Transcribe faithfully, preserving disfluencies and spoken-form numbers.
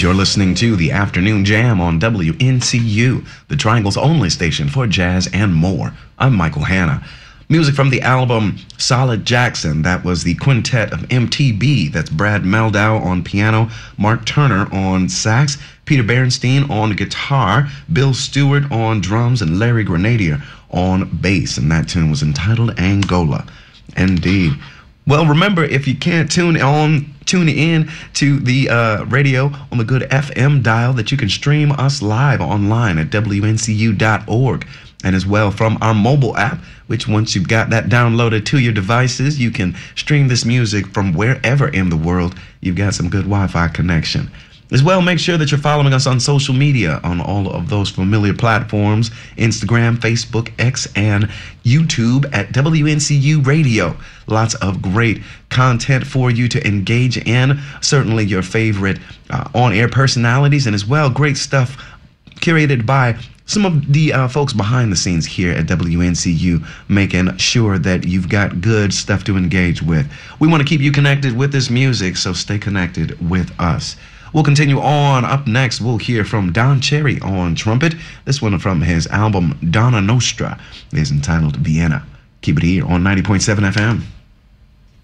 You're listening to the Afternoon Jam on W N C U, the Triangle's only station for jazz and more. I'm Michael Hanna. Music from the album Solid Jackson, that was the quintet of M T B. That's Brad Mehldau on piano, Mark Turner on sax, Peter Bernstein on guitar, Bill Stewart on drums, and Larry Grenadier on bass. And that tune was entitled Angola. Indeed. Well, remember, if you can't tune on, tune in to the uh, radio on the good F M dial, that you can stream us live online at W N C U dot org. And as well from our mobile app, which once you've got that downloaded to your devices, you can stream this music from wherever in the world you've got some good Wi-Fi connection. As well, make sure that you're following us on social media on all of those familiar platforms, Instagram, Facebook, X, and YouTube at W N C U Radio. Lots of great content for you to engage in. Certainly your favorite uh, on-air personalities, and as well, great stuff curated by some of the uh, folks behind the scenes here at W N C U, making sure that you've got good stuff to engage with. We want to keep you connected with this music, so stay connected with us. We'll continue on. Up next, we'll hear from Don Cherry on trumpet. This one from his album Donna Nostra is entitled Vienna. Keep it here on ninety point seven F M.